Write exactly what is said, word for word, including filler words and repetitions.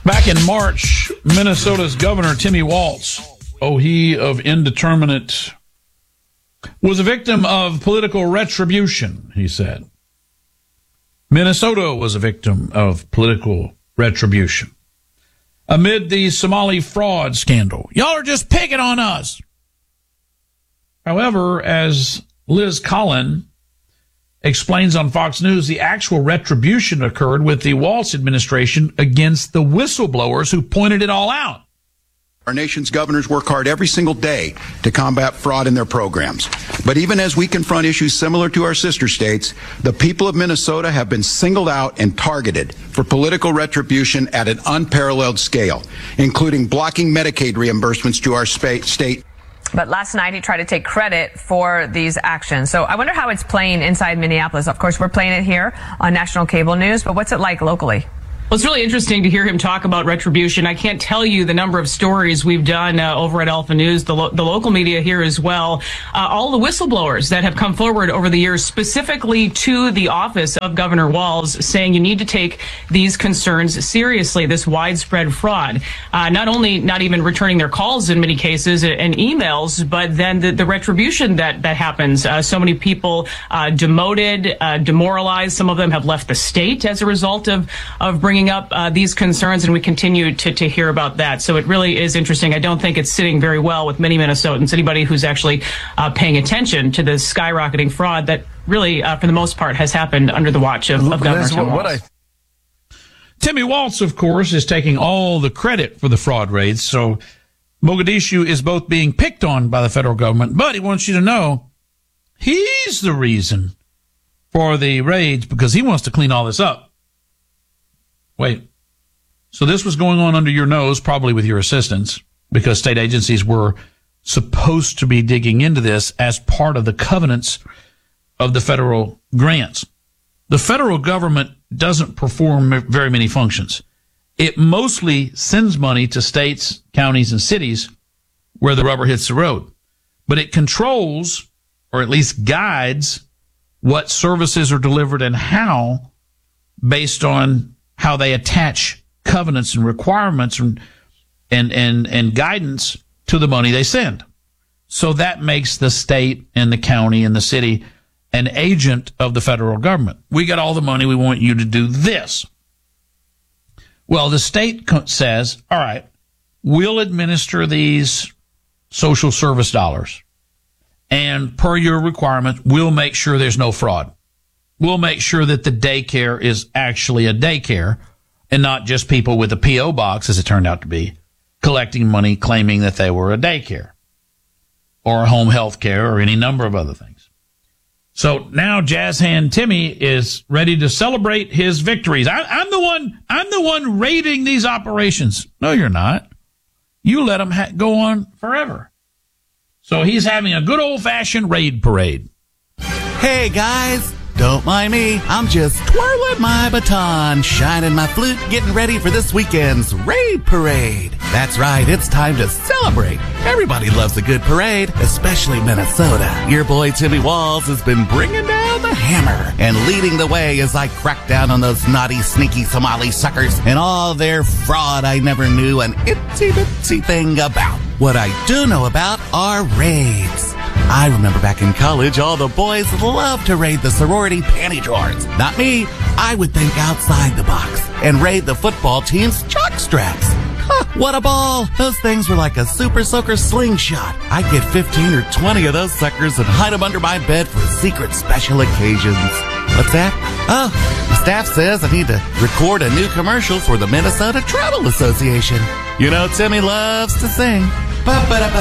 Back in March, Minnesota's Governor Timmy Walz, oh, he of indeterminate, was a victim of political retribution, he said. Minnesota was a victim of political retribution amid the Somali fraud scandal. Y'all are just picking on us. However, as Liz Collin explains on Fox News, the actual retribution occurred with the Walz administration against the whistleblowers who pointed it all out. Our nation's governors work hard every single day to combat fraud in their programs. But even as we confront issues similar to our sister states, the people of Minnesota have been singled out and targeted for political retribution at an unparalleled scale, including blocking Medicaid reimbursements to our state. But last night he tried to take credit for these actions. So I wonder how it's playing inside Minneapolis. Of course, we're playing it here on national cable news, but what's it like locally? Well, it's really interesting to hear him talk about retribution. I can't tell you the number of stories we've done uh, over at Alpha News, the, lo- the local media here as well. Uh, all the whistleblowers that have come forward over the years, specifically to the office of Governor Walz, saying you need to take these concerns seriously, this widespread fraud. Uh, not only not even returning their calls in many cases and emails, but then the, the retribution that, that happens. Uh, so many people uh, demoted, uh, demoralized. Some of them have left the state as a result of, of bringing up uh, these concerns, and we continue to, to hear about that. So it really is interesting. I don't think it's sitting very well with many Minnesotans, anybody who's actually uh, paying attention to the skyrocketing fraud that really, uh, for the most part, has happened under the watch of, of Governor Tim Walz. I... Timmy Walz, of course, is taking all the credit for the fraud raids, so Mogadishu is both being picked on by the federal government, but he wants you to know he's the reason for the raids because he wants to clean all this up. Wait, so this was going on under your nose, probably with your assistance, because state agencies were supposed to be digging into this as part of the covenants of the federal grants. The federal government doesn't perform very many functions. It mostly sends money to states, counties, and cities where the rubber hits the road. But it controls, or at least guides, what services are delivered and how, based on how they attach covenants and requirements and, and, and, and guidance to the money they send. So that makes the state and the county and the city an agent of the federal government. We got all the money. We want you to do this. Well, the state says, all right, we'll administer these social service dollars. And per your requirement, we'll make sure there's no fraud. We'll make sure that the daycare is actually a daycare and not just people with a P O box, as it turned out to be, collecting money claiming that they were a daycare or home health care or any number of other things. So now Jazz Hand Timmy is ready to celebrate his victories. I, I'm the one, I'm the one raiding these operations. No, you're not. You let them ha- go on forever. So he's having a good old-fashioned raid parade. Hey, guys. Don't mind me, I'm just twirling my baton, shining my flute, getting ready for this weekend's raid parade. That's right, it's time to celebrate. Everybody loves a good parade, especially Minnesota. Your boy Timmy Walz has been bringing down the hammer and leading the way as I crack down on those naughty, sneaky Somali suckers and all their fraud I never knew an itsy-bitsy thing about. What I do know about are raids. I remember back in college, all the boys loved to raid the sorority panty drawers. Not me. I would think outside the box and raid the football team's jock straps. Huh, what a ball. Those things were like a super soaker slingshot. I'd get fifteen or twenty of those suckers and hide them under my bed for secret special occasions. What's that? Oh, the staff says I need to record a new commercial for the Minnesota Travel Association. You know, Timmy loves to sing. Ba-ba-da-ba.